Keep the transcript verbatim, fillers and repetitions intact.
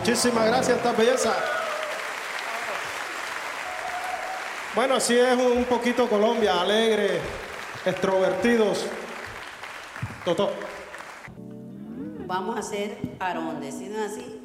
Muchísimas gracias, esta belleza. Bueno, así es un poquito Colombia, alegre, extrovertidos. Totó. Vamos a hacer Aronde, ¿sí no es así?